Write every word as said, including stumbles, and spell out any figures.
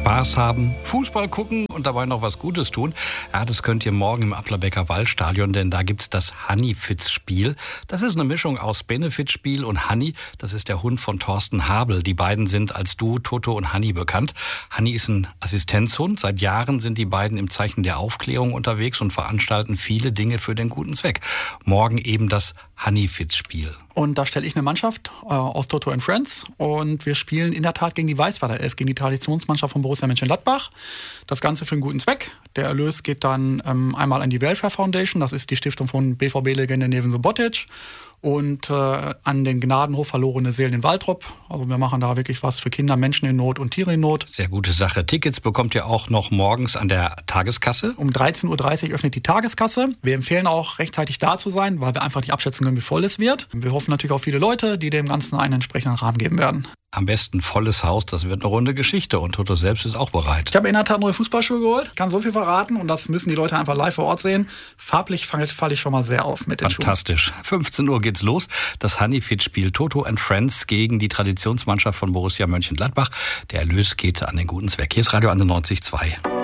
Spaß haben, Fußball gucken und dabei noch was Gutes tun. Ja, das könnt ihr morgen im Applerbecker Waldstadion, denn da gibt's das Honeyfits-Spiel. Das ist eine Mischung aus Benefitspiel und Honey. Das ist der Hund von Thorsten Habel. Die beiden sind als Duo Toto und Honey bekannt. Honey ist ein Assistenzhund. Seit Jahren sind die beiden im Zeichen der Aufklärung unterwegs und veranstalten viele Dinge für den guten Zweck. Morgen eben das Honeyfits-Spiel. Und da stelle ich eine Mannschaft äh, aus Toto and Friends und wir spielen in der Tat gegen die Weißweiler Elf, gegen die Traditionsmannschaft von Borussia Mönchengladbach. Das Ganze für einen guten Zweck. Der Erlös geht dann ähm, einmal an die Welfare Foundation, das ist die Stiftung von B V B-Legende Neven Subotic, und äh, an den Gnadenhof Verlorene Seelen in Waltrop. Also wir machen da wirklich was für Kinder, Menschen in Not und Tiere in Not. Sehr gute Sache. Tickets bekommt ihr auch noch morgens an der Tageskasse. Um dreizehn Uhr dreißig öffnet die Tageskasse. Wir empfehlen auch, rechtzeitig da zu sein, weil wir einfach nicht abschätzen können, wie voll es wird. Wir hoffen natürlich auf viele Leute, die dem Ganzen einen entsprechenden Rahmen geben werden. Am besten volles Haus, das wird eine runde Geschichte und Toto selbst ist auch bereit. Ich habe in der Tat neue Fußballschuhe geholt, kann so viel verraten und das müssen die Leute einfach live vor Ort sehen. Farblich falle ich schon mal sehr auf mit den Schuhen. Fantastisch. fünfzehn Uhr geht's los. Das Honeyfit-Spiel Toto and Friends gegen die Traditionsmannschaft von Borussia Mönchengladbach. Der Erlös geht an den guten Zweck. Hier ist Radio einundneunzig Komma zwei.